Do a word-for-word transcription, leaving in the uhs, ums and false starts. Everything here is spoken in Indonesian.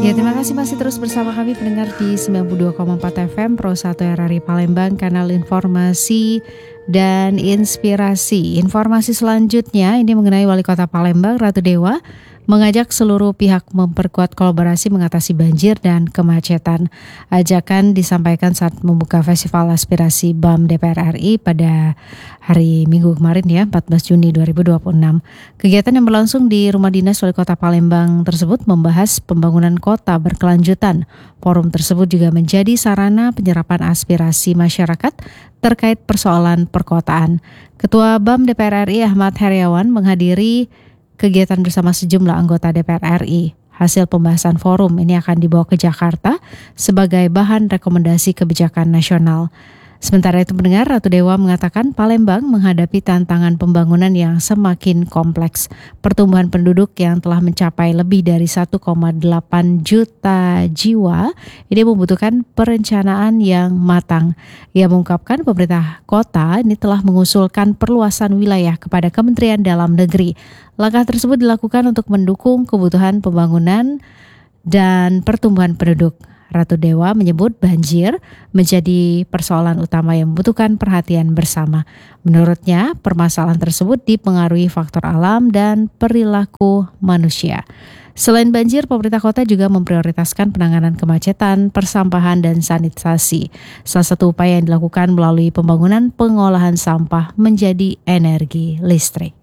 Ya, terima kasih masih terus bersama kami pendengar di sembilan puluh dua koma empat F M Pro satu R R I Palembang, kanal informasi dan inspirasi. Informasi selanjutnya ini mengenai Wali Kota Palembang Ratu Dewa mengajak seluruh pihak memperkuat kolaborasi mengatasi banjir dan kemacetan. Ajakan disampaikan saat membuka Festival Aspirasi B A M D P R R I pada hari Minggu kemarin ya, empat belas Juni dua ribu dua puluh enam. Kegiatan yang berlangsung di Rumah Dinas Wali Kota Palembang tersebut membahas pembangunan kota berkelanjutan. Forum tersebut juga menjadi sarana penyerapan aspirasi masyarakat terkait persoalan perkotaan. Ketua B A M D P R R I Ahmad Heriawan menghadiri kegiatan bersama sejumlah anggota D P R R I. Hasil pembahasan forum ini akan dibawa ke Jakarta sebagai bahan rekomendasi kebijakan nasional. Sementara itu pendengar, Ratu Dewa mengatakan Palembang menghadapi tantangan pembangunan yang semakin kompleks. Pertumbuhan penduduk yang telah mencapai lebih dari satu koma delapan juta jiwa ini membutuhkan perencanaan yang matang. Ia mengungkapkan pemerintah kota ini telah mengusulkan perluasan wilayah kepada Kementerian Dalam Negeri. Langkah tersebut dilakukan untuk mendukung kebutuhan pembangunan dan pertumbuhan penduduk. Ratu Dewa menyebut banjir menjadi persoalan utama yang membutuhkan perhatian bersama. Menurutnya, permasalahan tersebut dipengaruhi faktor alam dan perilaku manusia. Selain banjir, pemerintah kota juga memprioritaskan penanganan kemacetan, persampahan, dan sanitasi. Salah satu upaya yang dilakukan melalui pembangunan pengolahan sampah menjadi energi listrik.